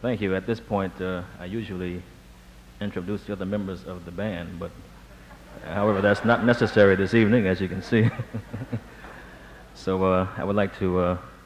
Thank you. At this point, I usually introduce the other members of the band, but however, that's not necessary this evening, as you can see. So I would like to